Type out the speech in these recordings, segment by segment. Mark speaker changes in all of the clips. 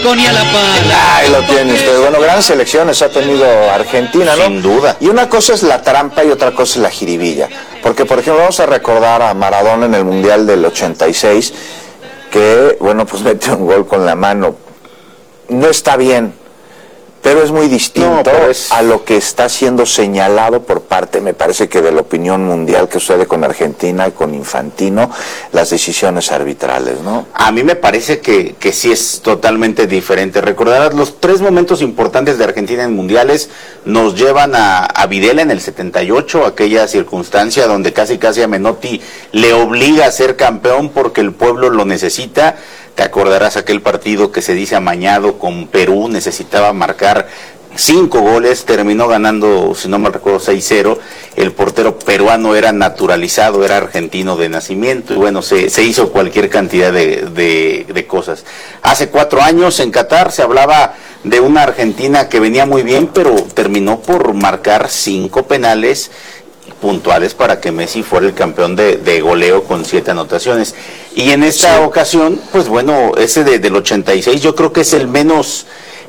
Speaker 1: y a la pala.
Speaker 2: Ahí lo tiene usted. Bueno, grandes selecciones ha tenido Argentina, ¿no?
Speaker 3: Sin duda.
Speaker 2: Y una cosa es la trampa y otra cosa es la jiribilla. Porque, por ejemplo, vamos a recordar a Maradona en el Mundial del 86, que, bueno, pues mete un gol con la mano. No está bien, pero es muy distinto a lo que está siendo señalado por parte, me parece que de la opinión mundial, que sucede con Argentina y con Infantino, las decisiones arbitrales, ¿no?
Speaker 3: A mí me parece que sí es totalmente diferente. Recordarás, los 3 momentos importantes de Argentina en mundiales nos llevan a Videla en el 78, aquella circunstancia donde casi a Menotti le obliga a ser campeón porque el pueblo lo necesita. Te acordarás aquel partido que se dice amañado con Perú, necesitaba marcar 5 goles, terminó ganando, si no mal recuerdo, 6-0. El portero peruano era naturalizado, era argentino de nacimiento, y bueno, se hizo cualquier cantidad de cosas. Hace 4 años en Qatar se hablaba de una Argentina que venía muy bien, pero terminó por marcar 5 penales puntuales para que Messi fuera el campeón de goleo con 7 anotaciones. Y en esta ocasión, pues bueno, ese del 86 yo creo que es el menos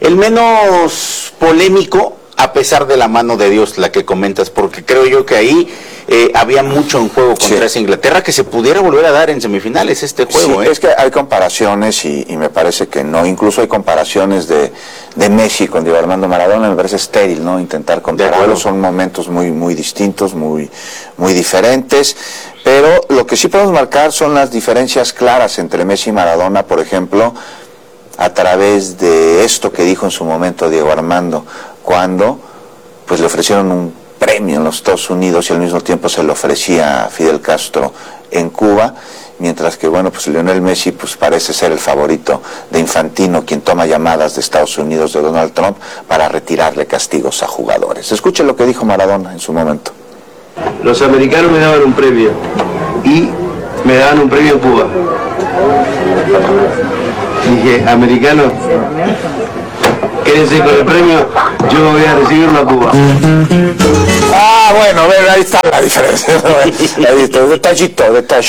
Speaker 3: polémico, a pesar de la mano de Dios, la que comentas, porque creo yo que ahí había mucho en juego contra esa Inglaterra, que se pudiera volver a dar en semifinales este juego.
Speaker 2: Sí, es que hay comparaciones y me parece que no, incluso hay comparaciones de Messi con Diego Armando Maradona, me parece estéril, ¿no? Intentar compararlos, son momentos muy distintos, muy diferentes, pero lo que sí podemos marcar son las diferencias claras entre Messi y Maradona, por ejemplo, a través de esto que dijo en su momento Diego Armando, cuando pues le ofrecieron un premio en los Estados Unidos y al mismo tiempo se lo ofrecía a Fidel Castro en Cuba, mientras que bueno, pues Lionel Messi pues parece ser el favorito de Infantino, quien toma llamadas de Estados Unidos, de Donald Trump, para retirarle castigos a jugadores. Escuche lo que dijo Maradona en su momento.
Speaker 4: Los americanos me daban un premio y me daban un premio en Cuba. Dije, americanos, quédense con el premio, yo me voy a recibirlo a Cuba.
Speaker 2: Bueno, ahí está la diferencia. Ahí está, detallito.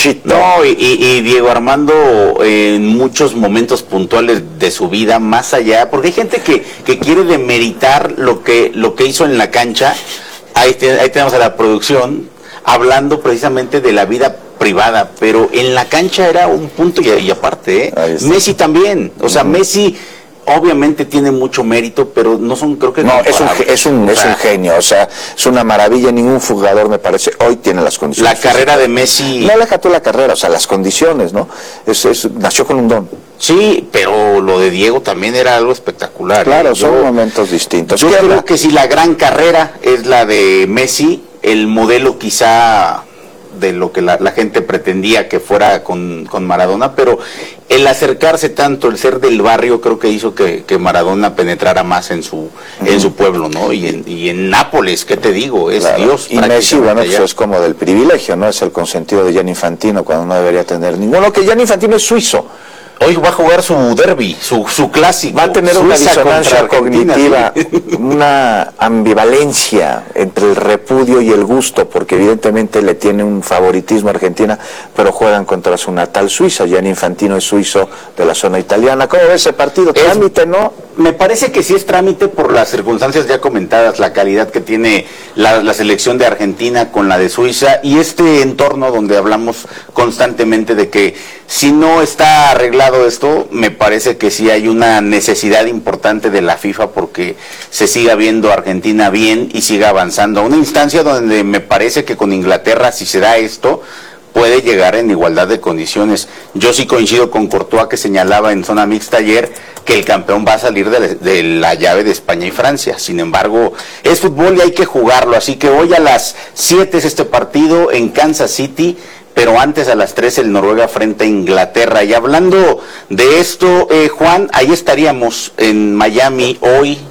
Speaker 3: No, y Diego Armando en muchos momentos puntuales de su vida, más allá, porque hay gente que quiere demeritar lo que hizo en la cancha. Ahí tenemos a la producción hablando precisamente de la vida privada, pero en la cancha era un punto y aparte, Messi también, o sea, Messi obviamente tiene mucho mérito, pero no son, creo que
Speaker 2: no, es un genio, o sea, es una maravilla. Ningún jugador, me parece, hoy tiene las condiciones.
Speaker 3: La carrera de Messi,
Speaker 2: no deja tú la carrera, o sea, las condiciones, ¿no? Nació con un don.
Speaker 3: Sí, pero lo de Diego también era algo espectacular.
Speaker 2: Claro, son momentos distintos.
Speaker 3: Yo creo que si la gran carrera es la de Messi, el modelo quizá de lo que la gente pretendía que fuera con Maradona, pero el acercarse tanto, el ser del barrio, creo que hizo que Maradona penetrara más en su pueblo, ¿no? Y en Nápoles, ¿qué te digo? Es Dios.
Speaker 2: Y Messi, bueno, pues es como del privilegio, ¿no? Es el consentido de Gianni Infantino, cuando no debería tener ninguno, que Gianni Infantino es suizo.
Speaker 3: Hoy va a jugar su derbi, su clásico.
Speaker 2: Va a tener una disonancia cognitiva, una ambivalencia entre el repudio y el gusto, porque evidentemente le tiene un favoritismo a Argentina, pero juegan contra su natal Suiza. Gianni Infantino es suizo de la zona italiana. ¿Cómo ves ese partido? ¿Trámite, no?
Speaker 3: Me parece que sí es trámite por las circunstancias ya comentadas, la calidad que tiene la selección de Argentina con la de Suiza y este entorno donde hablamos constantemente de que si no está arreglado esto, me parece que sí hay una necesidad importante de la FIFA porque se siga viendo a Argentina bien y siga avanzando a una instancia donde me parece que con Inglaterra, si se da esto, puede llegar en igualdad de condiciones. Yo sí coincido con Courtois, que señalaba en zona mixta ayer que el campeón va a salir de la llave de España y Francia. Sin embargo, es fútbol y hay que jugarlo, así que hoy a las 7 es este partido en Kansas City, pero antes a las 3 el Noruega frente a Inglaterra. Y hablando de esto, Juan, ahí estaríamos en Miami hoy.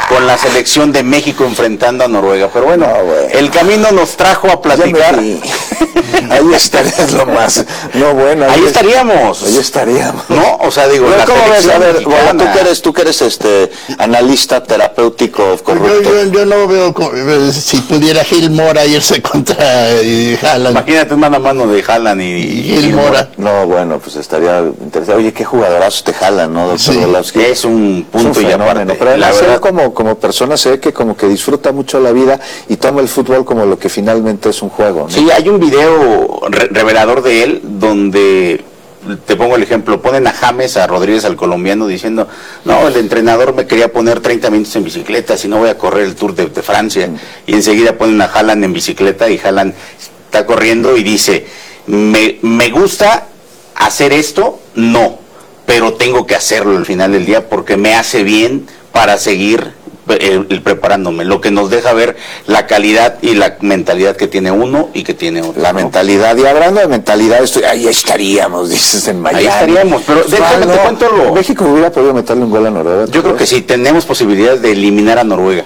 Speaker 3: con la selección de México enfrentando a Noruega. Pero bueno, el camino nos trajo a platicar.
Speaker 2: Ahí estarías lo más. No, bueno.
Speaker 3: Ahí estaríamos.
Speaker 2: No,
Speaker 3: o sea, digo,
Speaker 2: la ¿cómo ves? A ver, bueno, tú que eres analista terapéutico corrupto.
Speaker 1: Yo no veo si pudiera Gil Mora irse contra Haaland.
Speaker 3: Imagínate un mano a mano de Haaland y
Speaker 1: Gil Mora.
Speaker 2: No, bueno, pues estaría interesante. Oye, qué jugadorazos te Haaland, ¿no, doctor Orlovsky?
Speaker 3: Es un punto y aparte.
Speaker 2: Pero la verdad, como persona se ve que como que disfruta mucho la vida y toma el fútbol como lo que finalmente es un juego, ¿no?
Speaker 3: Sí, hay un video revelador de él donde, te pongo el ejemplo, ponen a James, a Rodríguez, al colombiano, diciendo, no, el entrenador me quería poner 30 minutos en bicicleta, si no voy a correr el Tour de Francia. Y enseguida ponen a Haaland en bicicleta y Haaland está corriendo y dice, me gusta hacer esto, no, pero tengo que hacerlo al final del día porque me hace bien para seguir preparándome, lo que nos deja ver la calidad y la mentalidad que tiene uno y que tiene otro.
Speaker 2: La mentalidad, y hablando de mentalidad, ahí estaríamos, dices, en Miami.
Speaker 3: Ahí estaríamos, pero déjame te cuento algo.
Speaker 2: ¿México hubiera podido meterle un gol a Noruega?
Speaker 3: Yo creo que sí, tenemos posibilidades de eliminar a Noruega.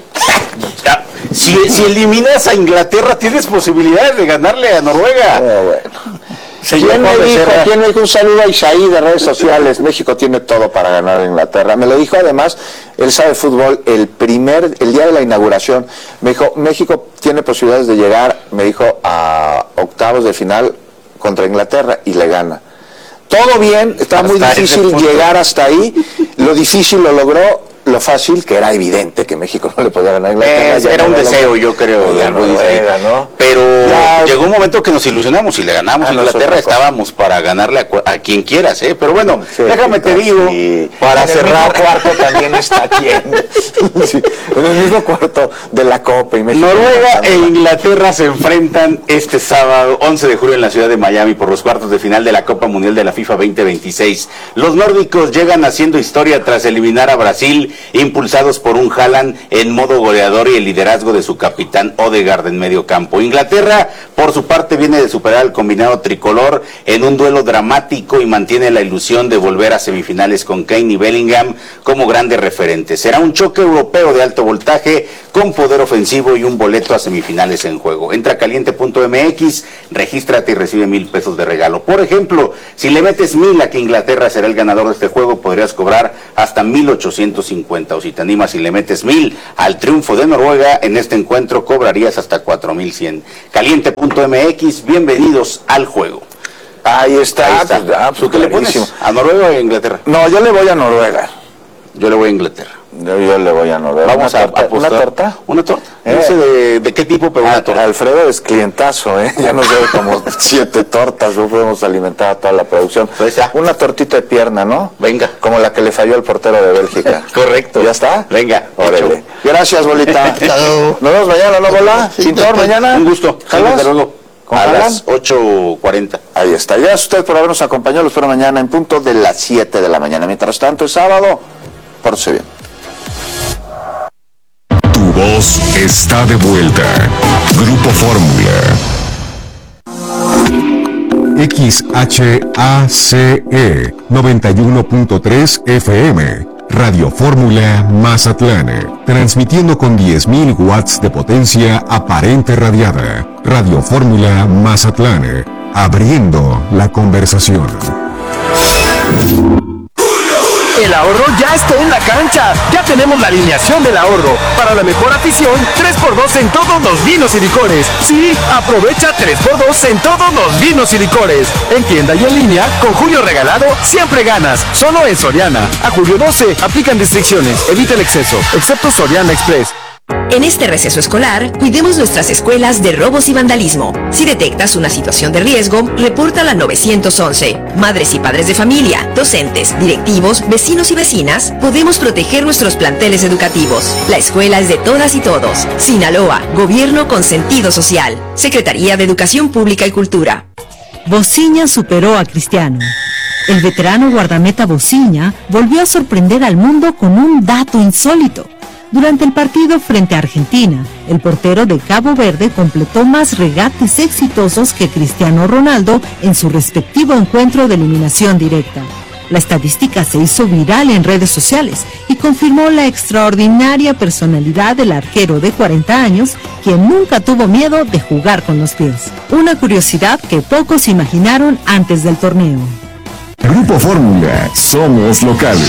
Speaker 3: Si eliminas a Inglaterra, tienes posibilidades de ganarle a Noruega.
Speaker 2: Bueno. ¿Quién me dijo? Un saludo a Isaí de redes sociales? México tiene todo para ganar a Inglaterra. Me lo dijo además, él sabe fútbol, el día de la inauguración, me dijo, México tiene posibilidades de llegar, me dijo, a octavos de final contra Inglaterra y le gana. Todo bien, está muy difícil llegar hasta ahí, lo difícil lo logró. Lo fácil, que era evidente que México no le podía ganar a Inglaterra.
Speaker 3: Era un deseo, yo creo, de Noruega, ¿no? Pero llegó un momento que nos ilusionamos y le ganamos a Inglaterra, estáamos para ganarle a quien quieras, ¿eh? Pero bueno, déjame te digo, para cerrar.
Speaker 2: En el mismo cuarto también está quien. Sí, en el mismo cuarto de la Copa. Y México
Speaker 3: Noruega e Inglaterra se enfrentan este sábado, 11 de julio, en la ciudad de Miami por los cuartos de final de la Copa Mundial de la FIFA 2026. Los nórdicos llegan haciendo historia tras eliminar a Brasil, impulsados por un Haaland en modo goleador y el liderazgo de su capitán Odegaard en medio campo. Inglaterra, por su parte, viene de superar al combinado tricolor en un duelo dramático y mantiene la ilusión de volver a semifinales con Kane y Bellingham como grandes referentes. Será un choque europeo de alto voltaje con poder ofensivo y un boleto a semifinales en juego. Entra a caliente.mx, regístrate y recibe 1,000 pesos de regalo. Por ejemplo, si le metes 1,000 a que Inglaterra será el ganador de este juego, podrías cobrar hasta 1,850. O si te animas y le metes 1,000 al triunfo de Noruega, en este encuentro cobrarías hasta 4,100. Caliente.mx, bienvenidos al juego.
Speaker 2: Ahí está.
Speaker 3: ¿Tú qué le pones? ¿A Noruega o a Inglaterra?
Speaker 2: No, yo le voy a Noruega.
Speaker 3: Yo le voy a Inglaterra.
Speaker 2: Yo le voy a Noruega.
Speaker 3: Vamos a apostar.
Speaker 2: ¿Una torta?
Speaker 3: Una torta. No sé de qué tipo, pero una torta.
Speaker 2: Alfredo es clientazo, ya nos debe como 7 tortas, no podemos alimentar a toda la producción.
Speaker 3: Pues ya.
Speaker 2: Una tortita de pierna, ¿no?
Speaker 3: Venga.
Speaker 2: Como la que le falló al portero de Bélgica.
Speaker 3: Correcto.
Speaker 2: ¿Ya está?
Speaker 3: Venga.
Speaker 2: Órale. Gracias, Bolita. Nos vemos mañana, ¿no, Bola? Pintor, mañana.
Speaker 3: Un gusto.
Speaker 2: ¿Jalas?
Speaker 3: A las 8:40.
Speaker 2: Ahí está. Gracias a usted por habernos acompañado. Los espero mañana en punto de las 7 de la mañana. Mientras tanto, es sábado. Pórtese bien.
Speaker 5: Tu voz está de vuelta. Grupo Fórmula. XHACE 91.3 FM. Radio Fórmula Mazatlán. Transmitiendo con 10.000 watts de potencia aparente radiada. Radio Fórmula Mazatlán. Abriendo la conversación.
Speaker 6: El ahorro ya está en la cancha. Ya tenemos la alineación del ahorro. Para la mejor afición, 3x2 en todos los vinos y licores. Sí, aprovecha 3x2 en todos los vinos y licores. En tienda y en línea, con Julio Regalado, siempre ganas. Solo en Soriana. A julio 12, aplican restricciones. Evita el exceso, excepto Soriana Express.
Speaker 7: En este receso escolar, cuidemos nuestras escuelas de robos y vandalismo. Si detectas una situación de riesgo, repórtala al 911. Madres y padres de familia, docentes, directivos, vecinos y vecinas, podemos proteger nuestros planteles educativos. La escuela es de todas y todos. Sinaloa, Gobierno con sentido social. Secretaría de Educación Pública y Cultura.
Speaker 8: Bociña superó a Cristiano. El veterano guardameta Bociña volvió a sorprender al mundo con un dato insólito. Durante el partido frente a Argentina, el portero de Cabo Verde completó más regates exitosos que Cristiano Ronaldo en su respectivo encuentro de eliminación directa. La estadística se hizo viral en redes sociales y confirmó la extraordinaria personalidad del arquero de 40 años, quien nunca tuvo miedo de jugar con los pies. Una curiosidad que pocos imaginaron antes del torneo.
Speaker 5: Grupo Fórmula, somos locales.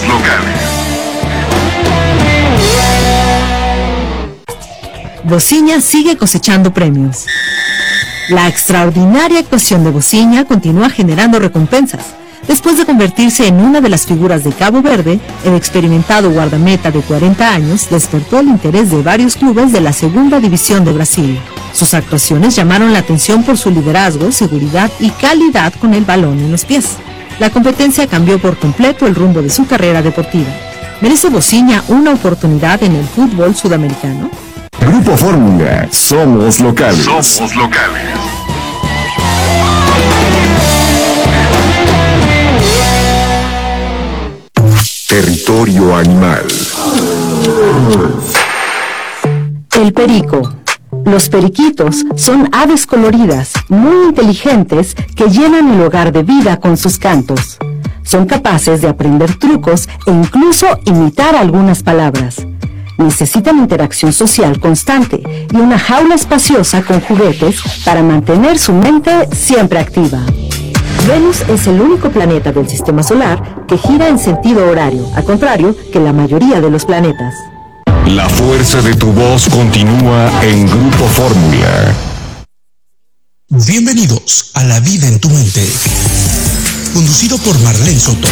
Speaker 8: Bociña sigue cosechando premios. La extraordinaria actuación de Bociña continúa generando recompensas. Después de convertirse en una de las figuras de Cabo Verde, el experimentado guardameta de 40 años despertó el interés de varios clubes de la segunda división de Brasil. Sus actuaciones llamaron la atención por su liderazgo, seguridad y calidad con el balón en los pies. La competencia cambió por completo el rumbo de su carrera deportiva. ¿Merece Bociña una oportunidad en el fútbol sudamericano?
Speaker 5: Grupo Fórmula, somos locales. Territorio animal.
Speaker 8: El perico. Los periquitos son aves coloridas, muy inteligentes, que llenan el hogar de vida con sus cantos. Son capaces de aprender trucos e incluso imitar algunas palabras. Necesitan interacción social constante y una jaula espaciosa con juguetes para mantener su mente siempre activa. Venus es el único planeta del sistema solar que gira en sentido horario, al contrario que la mayoría de los planetas.
Speaker 5: La fuerza de tu voz continúa en Grupo Fórmula.
Speaker 9: Bienvenidos a La Vida en tu Mente, conducido por Marlene Soto.